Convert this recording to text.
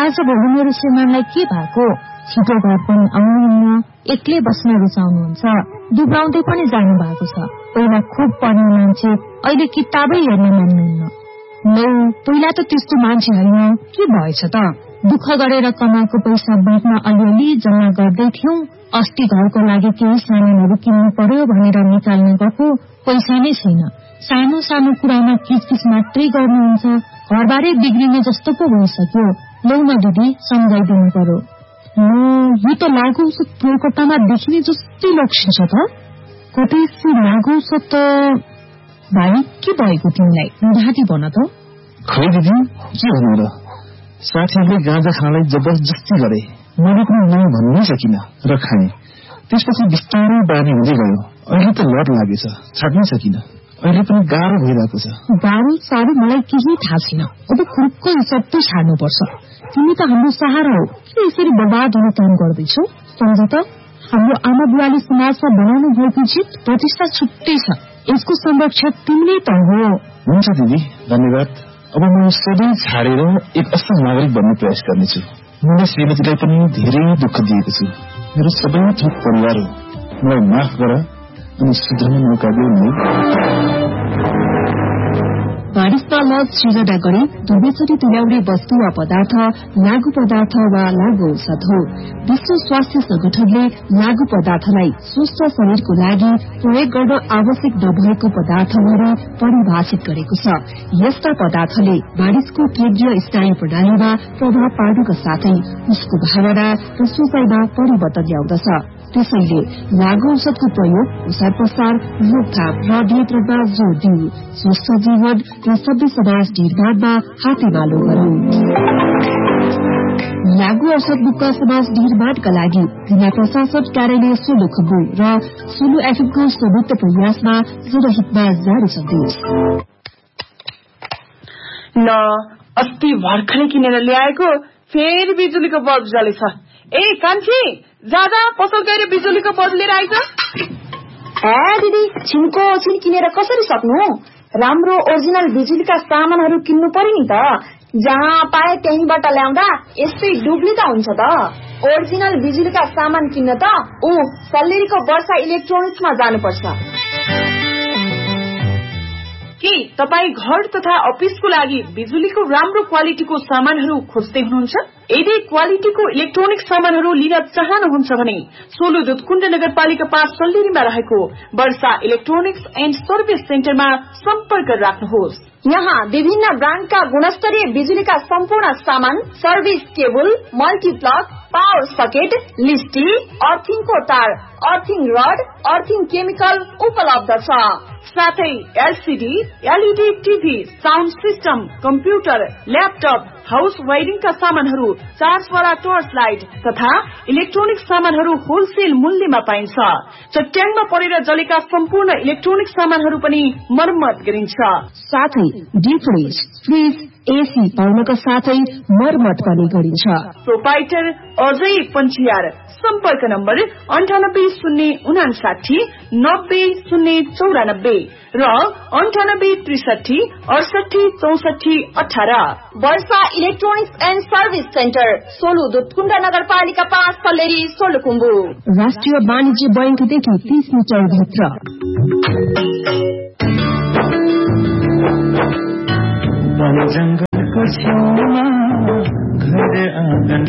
आज भोलि मेरो श्रीमानलाई के भएको? छिटो घर पनि आउनुहुन्न, एक्लै बस्न रुचाउनुहुन्छ, दुब्राउँदै पनि जानु भएको छ। पहिला खुब पढ्ने मान्छे, अहिले किताबै हेर्न मान्नुहुन्न। नौ, पहिला त त्यस्तो मान्छे होइन, के भएछ त? दुःख गरेर कमाएको पैसा ब्याङ्कमा अलिअलि जम्मा गर्दै थियौं। अस्ति घरको लागि केही सामानहरू किन्नु पर्यो भनेर निकाल्न गएको, पैसा नै छैन। सानो सानो कुरामा किचकिच मात्रै गर्नुहुन्छ, घरबारे बिग्रिने जस्तो पो भइसक्यो। लौ न दिदी, सम्झाइदिनु पर्यो। यो त लागु औषध कोलकातामा देखिने जस्तै लक्षण छ त। कतै लागु औषध त भाइ के भएको तिमीलाई? ढाँटी भन त। खै दिदी, के भन्नु र? साथीहरूले गाँजा खानलाई जबरजस्ती गरे, मैले पनि नै भन्नै सकिन र खाएँ। त्यसपछि बिस्तारै बानी हुँदै गयो। अहिले त लत लागेछ, छाड्नै सकिन। अहिले पनि गाह्रो भइरहेको छ। गाह्रो साह्रो मलाई केही थाहा छैन। अब खुर्को हिसाब त छाड्नुपर्छ। तिमी त हाम्रो सहारा हो, के यसरी बर्बाद हुने काम गर्दैछौ? सम्झ त, हाम्रो आमा बुवाले समाजमा बनाउनु भएको जित प्रतिष्ठा छुट्टै छ। यसको संरक्षक तिमीले त हो। हुन्छ दिदी, धन्यवाद। अब म सबै छाडेर एक असल नागरिक बन्ने प्रयास गर्नेछु। मैले श्रीमतीलाई पनि धेरै दुःख दिएको छु। मेरो सबै थोक परिवार हो, मलाई माफ गर अनि सुध्रने मौका देऊ नै। बारिशमा लज सृजना गरी दुवैचोटि तुल्याउने वस्तु वा पदार्थ लागू पदार्थ वा लागू औषध हो। विश्व स्वास्थ्य संगठनले लागू पदार्थलाई स्वस्थ शरीरको लागि प्रयोग गर्न आवश्यक नभएको पदार्थहरू परिभाषित गरेको छ। यस्ता पदार्थले मानिसको केन्द्रीय स्नायु प्रणालीमा प्रभाव पार्नुका साथै उसको भावना र सोचाइमा परिवर्तन ल्याउँदछ। त्यसैले लागू औषधको प्रयोग, प्रसार प्रसार, रोकथाम र नियन्त्रणमा जोड़ दिऊ। स्वस्थ जीवन र सभ्य समाज निर्माणमा हातेमालो गरौं। लागू औषध मुक्त समाज निर्माणका लागि जिल्ला प्रशासन कार्यालय सोलुखुम्बु र सोलु एफएमको संयुक्त प्रयासमा जनहितमा जारी सन्देश। ल, अस्ति भर्खरै किनेर ल्याएको फेरि बिजुलीको बल्ब जलेछ। ए कान्छी, जादा पसल गएर बिजुलीको बल्ब लिएर आइज। दिदी, छिनको छिन किनेर कसरी सक्नु? राम्रो ओरिजिनल बिजुलीका सामानहरू किन्नु पर्यो नि त। जहाँ पाए त्यहीँबाट ल्याउँदा यस्तै डुब्ली त हुन्छ त। ओरिजिनल बिजुलीका सामान किन्न त सल्लेरीको वर्षा इलेक्ट्रोनिक्समा जानुपर्छ। के तपाई घर तथा अफिसको लागि बिजुलीको राम्रो क्वालिटीको सामानहरू खोज्दै हुनुहुन्छ? यदि क्वालिटीको इलेक्ट्रोनिक सामानहरू लिन चाहनुहुन्छ भने सोलु दुधकुण्ड नगरपालिका 5 सल्लेरीमा रहेको वर्षा इलेक्ट्रोनिक्स एन्ड सर्भिस सेन्टरमा सम्पर्क राख्नुहोस्। यहाँ विभिन्न ब्रान्डका गुणस्तरीय बिजुलीका सम्पूर्ण सामान, service cable, multiplug, power socket, लिस्टी, अर्थिङको तार, अर्थिङ रड, अर्थिङ केमिकल उपलब्ध छ। साथै LCD, LED TV, sound system, computer, laptop, house वायरिङका सामानहरू, चार्जवाला टर्च लाइट तथा इलेक्ट्रोनिक सामानहरू होलसेल मूल्यमा पाइन्छ। चट्याङमा परेर जलेका सम्पूर्ण इलेक्ट्रोनिक सामानहरू पनि मर्मत गरिन्छ। साथै डीप फ्रिज, एसी पाउनका साथै मर्मत पनि गरिन्छ। प्रोपाइटर अजय पञ्चियार। सम्पर्क नम्बर 980959 9094 र 9863 68 64 18। वर्षा electronics and service centre, Solu Dudhkund नगरपालिका 5 सल्लेरी सोलुखुम्बु। राष्ट्रिय वाणिज्य बैंकदेखि 30 मिटर भित्र। जंगल को छेउमा घर आँगन